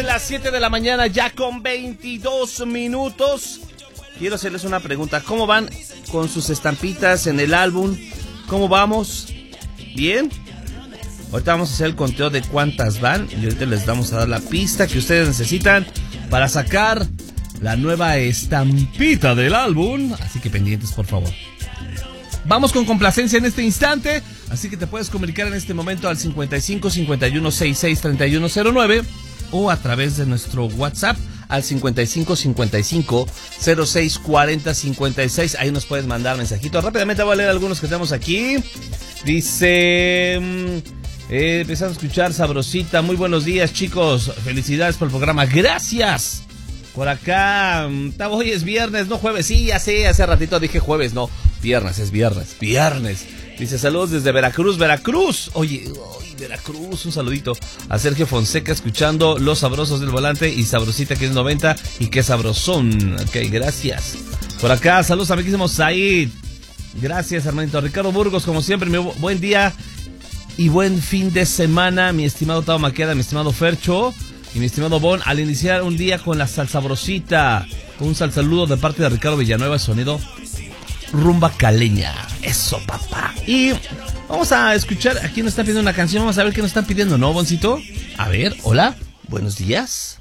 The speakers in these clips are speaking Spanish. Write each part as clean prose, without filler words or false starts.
las 7 de la mañana, ya con 22 minutos. Quiero hacerles una pregunta. ¿Cómo van con sus estampitas en el álbum? ¿Cómo vamos? ¿Bien? Ahorita vamos a hacer el conteo de cuántas van y ahorita les vamos a dar la pista que ustedes necesitan para sacar la nueva estampita del álbum. Así que pendientes, por favor. Vamos con complacencia en este instante, así que te puedes comunicar en este momento al 55 51 66 3109 o a través de nuestro WhatsApp al 55 55 06 40 56. Ahí nos puedes mandar mensajitos. Rápidamente voy a leer algunos que tenemos aquí. Dice... empezando a escuchar Sabrosita. Muy buenos días, chicos. Felicidades por el programa. Gracias. Por acá, hoy es viernes, no jueves. Sí, ya sé, hace ratito dije jueves, no. Viernes, es viernes. Viernes. Dice, saludos desde Veracruz, Veracruz. Oye, Veracruz, un saludito a Sergio Fonseca escuchando Los Sabrosos del Volante y Sabrosita que es 90 y qué sabrosón. Ok, gracias. Por acá, saludos amiguísimo Said. Gracias, hermanito. Ricardo Burgos, como siempre, buen día y buen fin de semana, mi estimado Tao Maqueda, mi estimado Fercho y mi estimado Bon, al iniciar un día con la salsabrosita. Un saludo de parte de Ricardo Villanueva, sonido rumba caleña. Eso, papá. Y vamos a escuchar, aquí nos están pidiendo una canción, vamos a ver qué nos están pidiendo, ¿no, Boncito? A ver, hola, buenos días.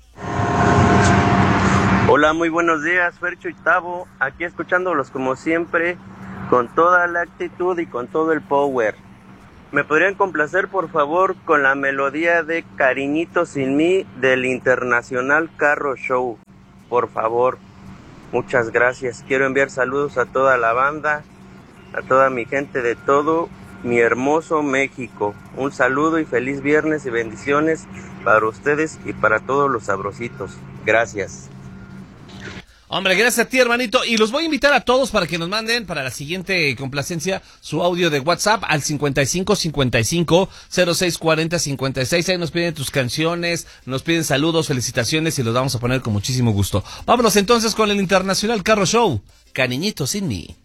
Hola, muy buenos días, Fercho y Tavo, aquí escuchándolos como siempre, con toda la actitud y con todo el power. ¿Me podrían complacer, por favor, con la melodía de Cariñito Sin Mí del Internacional Carro Show? Por favor, muchas gracias. Quiero enviar saludos a toda la banda, a toda mi gente de todo mi hermoso México. Un saludo y feliz viernes y bendiciones para ustedes y para todos los sabrositos. Gracias. Hombre, gracias a ti, hermanito. Y los voy a invitar a todos para que nos manden para la siguiente complacencia su audio de WhatsApp al 55 55 06 40 56. Ahí nos piden tus canciones, nos piden saludos, felicitaciones y los vamos a poner con muchísimo gusto. Vámonos entonces con el Internacional Carro Show. Cariñito Sin Mí.